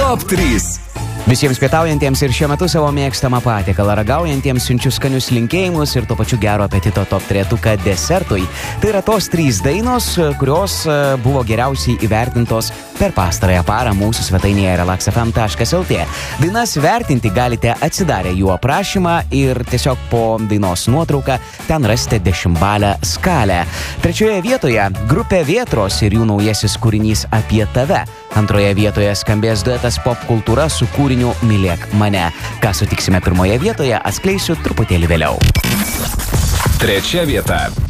Top 3. Visiems pietaujantiems ir šiuo metu savo mėgstamą patiekalą ragaujantiems siunčiu skanius linkėjimus ir tuo pačiu gero apetito top 3 desertui. Tai yra tos 3 dainos, kurios buvo geriausiai įvertintos per pastarąją parą mūsų svetainėje relaxfm.lt. Dainas vertinti galite atsidarę jų aprašymą ir tiesiog po dainos nuotrauką ten rasite 10-balę skalę. 3 vietoje grupė Vėtros ir jų naujasis kūrinys Apie tave. 2 vietoje skambės duetas Pop kultūra su kūriniu Mylėk mane. Ką sutiksime 1 vietoje, atskleisiu truputėlį vėliau. 3 vieta.